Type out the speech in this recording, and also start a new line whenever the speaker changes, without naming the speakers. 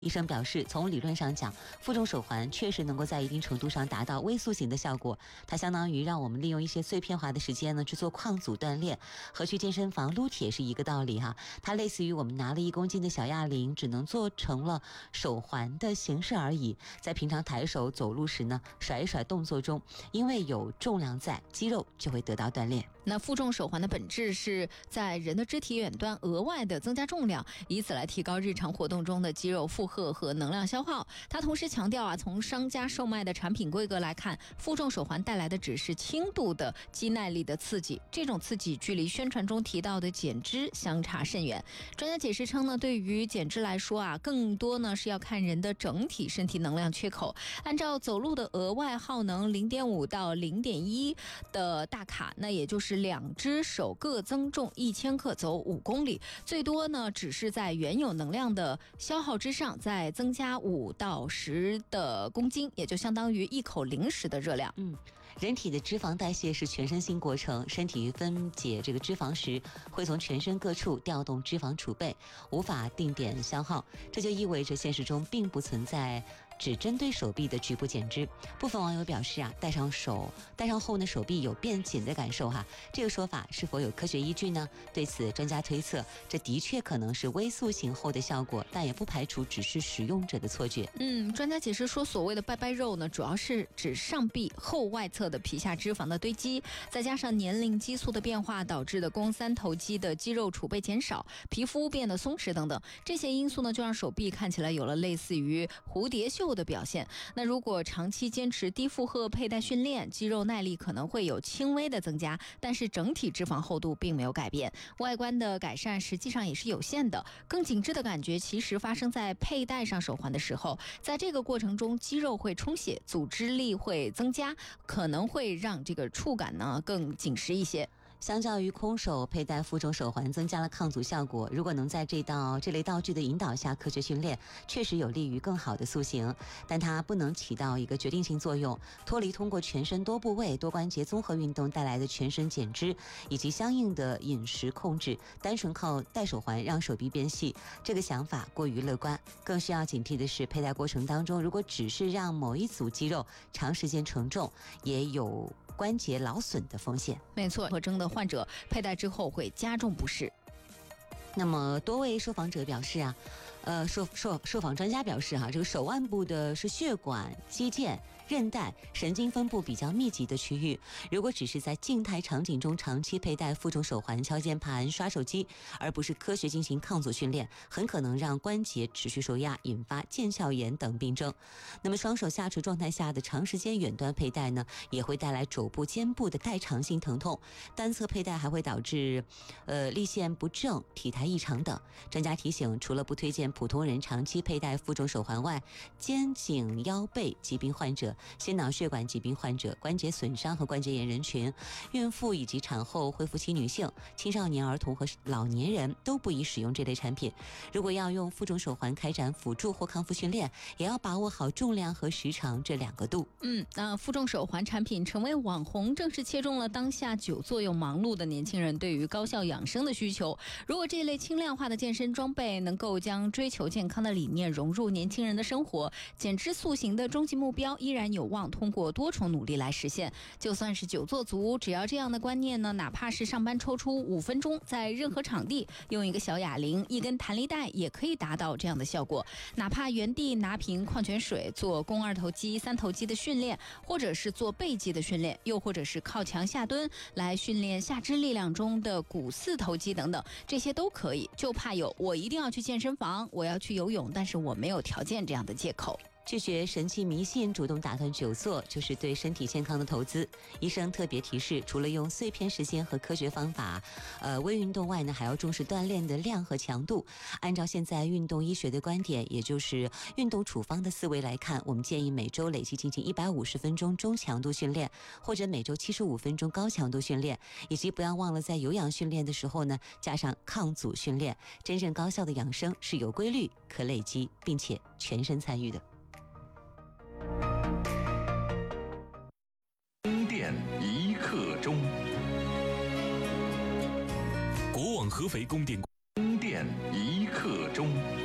医生表示，从理论上讲，负重手环确实能够在一定程度上达到微塑形的效果。它相当于让我们利用一些碎片化的时间呢去做抗阻锻炼，和去健身房撸铁是一个道理哈。它类似于我们拿了1公斤的小哑铃，只能做成了手环的形式而已。在平常抬手走路时呢，甩一甩动作中，因为有重量在，肌肉就会得到锻炼。
那负重手环的本质是在人的肢体远端额外的增加重量，以此来提高日常活动中的肌肉负荷和能量消耗。它同时强调从商家售卖的产品规格来看，负重手环带来的只是轻度的肌耐力的刺激，这种刺激距离宣传中提到的减脂相差甚远。专家解释称呢，对于减脂来说更多呢是要看人的整体身体能量缺口。按照走路的额外耗能 0.5 到 0.1 的大卡，那也就是2只手各增重1000克走5公里，最多呢只是在原有能量的消耗之上再增加5到10的公斤，也就相当于1口零食的热量。
人体的脂肪代谢是全身性过程，身体分解这个脂肪时，会从全身各处调动脂肪储备，无法定点消耗。这就意味着现实中并不存在只针对手臂的局部减脂。部分网友表示戴上后呢，手臂有变紧的感受哈。这个说法是否有科学依据呢？对此，专家推测，这的确可能是微塑形后的效果，但也不排除只是使用者的错觉。
专家解释说，所谓的拜拜肉呢，主要是指上臂后外侧的皮下脂肪的堆积，再加上年龄激素的变化导致的肱三头肌的肌肉储备减少，皮肤变得松弛等等，这些因素呢，就让手臂看起来有了类似于蝴蝶袖的表现。那如果长期坚持低负荷佩戴训练，肌肉耐力可能会有轻微的增加，但是整体脂肪厚度并没有改变，外观的改善实际上也是有限的。更紧致的感觉其实发生在佩戴上手环的时候，在这个过程中肌肉会充血，组织力会增加，可能会让这个触感呢更紧实一些。
相较于空手佩戴负重手环增加了抗阻效果，如果能在这类道具的引导下科学训练，确实有利于更好的塑形，但它不能起到一个决定性作用，脱离通过全身多部位多关节综合运动带来的全身减脂以及相应的饮食控制，单纯靠戴手环让手臂变细，这个想法过于乐观。更需要警惕的是，佩戴过程当中如果只是让某一组肌肉长时间承重，也有关节劳损的风险。
没错，特征的患者佩戴之后会加重不适。
那么多位受访者表示受访专家表示这个手腕部的是血管、肌腱、韧带、神经分布比较密集的区域，如果只是在静态场景中长期佩戴负重手环、敲键盘、刷手机，而不是科学进行抗阻训练，很可能让关节持续受压，引发腱鞘炎等病症。那么双手下垂状态下的长时间远端佩戴呢，也会带来肘部、肩部的代偿性疼痛，单侧佩戴还会导致立线不正、体态异常等。专家提醒，除了不推荐普通人长期佩戴负重手环外，肩颈腰背疾病患者、心脑血管疾病患者、关节损伤和关节炎人群、孕妇以及产后恢复期女性、青少年儿童和老年人都不宜使用这类产品。如果要用负重手环开展辅助或康复训练，也要把握好重量和时长这2个度。
负重手环产品成为网红，正是切中了当下久坐又忙碌的年轻人对于高效养生的需求。如果这类轻量化的健身装备能够将追求健康的理念融入年轻人的生活，减脂塑形的终极目标依然有望通过多重努力来实现。就算是久坐族，只要这样的观念呢，哪怕是上班抽出5分钟，在任何场地用一个小哑铃、一根弹力带，也可以达到这样的效果。哪怕原地拿瓶矿泉水，做肱2头肌、3头肌的训练，或者是做背肌的训练，又或者是靠墙下蹲来训练下肢力量中的股4头肌等等，这些都可以。就怕有我一定要去健身房，我要去游泳，但是我没有条件这样的借口。
拒绝神奇迷信，主动打断久坐，就是对身体健康的投资。医生特别提示，除了用碎片时间和科学方法微运动外呢，还要重视锻炼的量和强度。按照现在运动医学的观点，也就是运动处方的思维来看，我们建议每周累计进行150分钟中强度训练，或者每周75分钟高强度训练，以及不要忘了在有氧训练的时候呢，加上抗阻训练。真正高效的养生是有规律、可累积，并且全身参与的。
充电1刻钟，
国网合肥供电。
充电1刻钟。